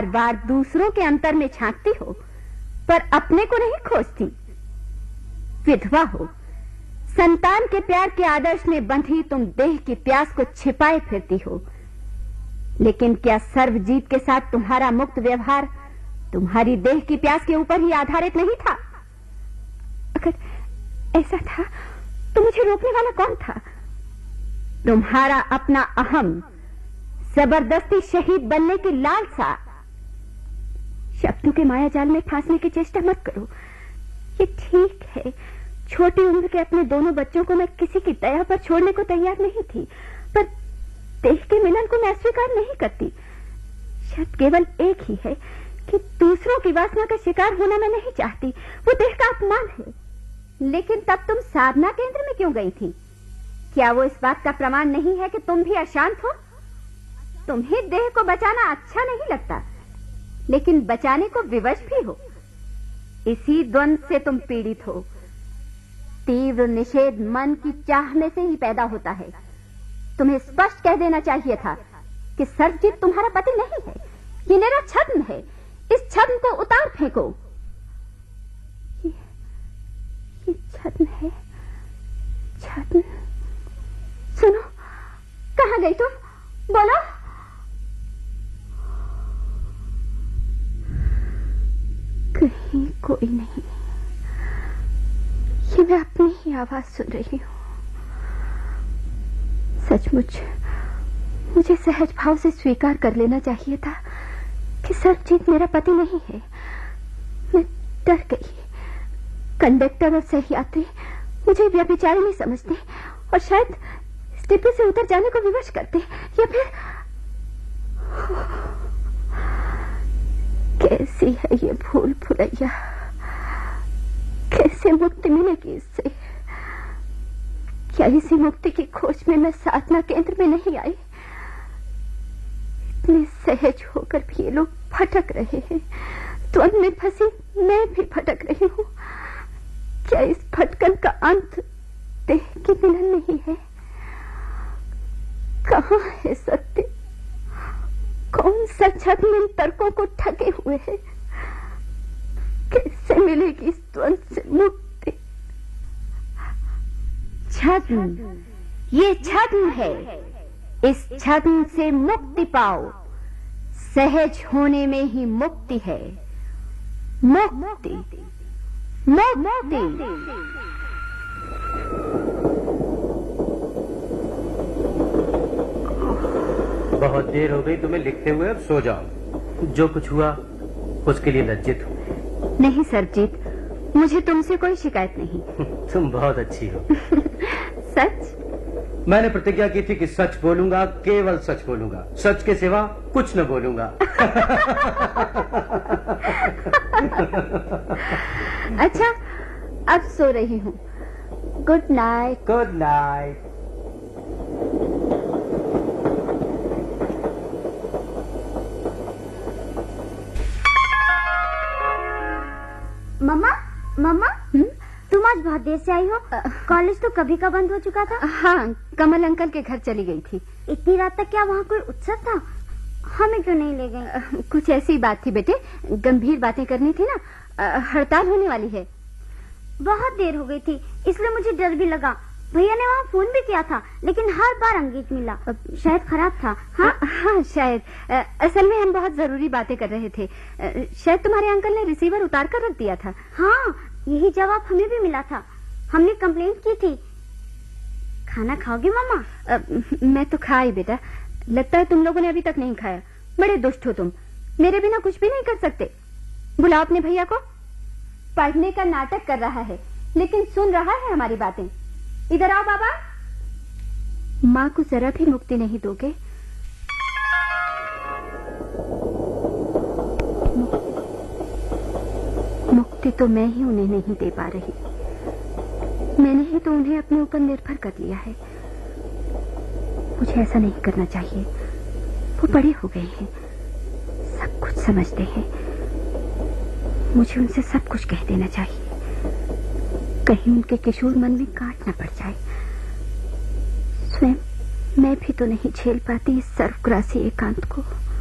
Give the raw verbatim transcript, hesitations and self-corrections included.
बार बार दूसरों के अंतर में झांकती हो, पर अपने को नहीं खोजती। विधवा हो, संतान के प्यार के आदर्श में बंधी तुम देह की प्यास को छिपाए फिरती हो। लेकिन क्या सर्वजीत के साथ तुम्हारा मुक्त व्यवहार तुम्हारी देह की प्यास के ऊपर ही आधारित नहीं था? अगर ऐसा था तो मुझे रोकने वाला कौन था? तुम्हारा अपना अहम, जबरदस्ती शहीद बनने की लालसा। शब्दों के माया जाल में फांसने की चेष्टा मत करो। ये ठीक है, छोटी उम्र के अपने दोनों बच्चों को मैं किसी की दया पर छोड़ने को तैयार नहीं थी, पर देह के मिलन को मैं स्वीकार नहीं करती। शर्त केवल एक ही है कि दूसरों की वासना का शिकार होना मैं नहीं चाहती। वो देह का अपमान है। लेकिन तब तुम साधना केंद्र में क्यों गई थी? क्या वो इस बात का प्रमाण नहीं है कि तुम भी अशांत हो? तुम्हें देह को बचाना अच्छा नहीं लगता, लेकिन बचाने को विवश भी हो। इसी द्वंद्व से तुम पीड़ित हो। तीव्र निषेध मन की चाह में से ही पैदा होता है। तुम्हें स्पष्ट कह देना चाहिए था कि सर्वजीत तुम्हारा पति नहीं है, ये मेरा छद्म है। इस छद्म को उतार फेंको। ये, ये छद्म है, छद्म। सुनो, कहां गई तुम? बोलो। कहीं कोई नहीं, ये मैं अपनी ही आवाज सुन रही हूं। सचमुच मुझे सहज भाव से स्वीकार कर लेना चाहिए था कि सर्वजीत मेरा पति नहीं है। मैं डर गई। कंडक्टर और सह यात्री मुझे व्यभिचारिणी समझते और शायद इस डिब्बे से उतर जाने को विवश करते, या फिर कैसी है ये भूल भुलैया, कैसे मुक्ति मिलेगी इससे? क्या इसी मुक्ति की खोज में मैं साधना केंद्र में नहीं आई? इतने सहज होकर भी ये लोग भटक रहे हैं। द्वंद्व में फंसी मैं भी भटक रही हूँ। क्या इस भटकन का अंत देह के मिलन नहीं है? कहाँ है सत्य? कौन सा छद्म इन तर्कों को ठगे हुए है? कैसे मिलेगी इस द्वंद्व से मुक्ति? छद्म, ये छद्म है। इस छद्म से मुक्ति पाओ। सहज होने में ही मुक्ति है। मुक्ति, मुक्ति। बहुत देर हो गई तुम्हें लिखते हुए, अब सो जाओ। जो कुछ हुआ उसके लिए लज्जित हो। नहीं सरजीत, मुझे तुमसे कोई शिकायत नहीं। तुम बहुत अच्छी हो। सच? मैंने प्रतिज्ञा की थी कि सच बोलूंगा, केवल सच बोलूंगा, सच के सिवा कुछ न बोलूंगा। अच्छा, अब सो रही हूँ। Good night. Good night. मम्मा, मम्मा, तुम आज बहुत देर से आई हो। कॉलेज तो कभी का बंद हो चुका था। हाँ, कमल अंकल के घर चली गई थी। इतनी रात तक क्या वहाँ कोई उत्सव था? हमें क्यों नहीं ले गए? कुछ ऐसी बात थी बेटे, गंभीर बातें करनी थी ना। हड़ताल होने वाली है। बहुत देर हो गई थी, इसलिए मुझे डर भी लगा। भैया ने वहाँ फोन भी किया था, लेकिन हर बार अंगीठ मिला। शायद खराब था। हाँ हाँ शायद। असल में हम बहुत जरूरी बातें कर रहे थे। शायद तुम्हारे अंकल ने रिसीवर उतार कर रख दिया था। हाँ, यही जवाब हमें भी मिला था। हमने कंप्लेंट की थी। खाना खाओगी मम्मा? मैं तो खा ही बेटा। लगता है तुम लोगों ने अभी तक नहीं खाया। बड़े दुष्ट हो तुम, मेरे बिना कुछ भी नहीं कर सकते। बुलाओ अपने भैया को। पढ़ने का नाटक कर रहा है, लेकिन सुन रहा है हमारी बातें। इधर आओ बाबा। माँ को जरा भी मुक्ति नहीं दोगे? मुक्ति तो मैं ही उन्हें नहीं दे पा रही। मैंने ही तो उन्हें अपने ऊपर निर्भर कर लिया है। मुझे ऐसा नहीं करना चाहिए। वो बड़े हो गए हैं, सब कुछ समझते हैं। मुझे उनसे सब कुछ कह देना चाहिए, कहीं उनके किशोर मन में काट न पड़ जाए। स्वयं मैं भी तो नहीं झेल पाती इस सर्वग्रासी एकांत को।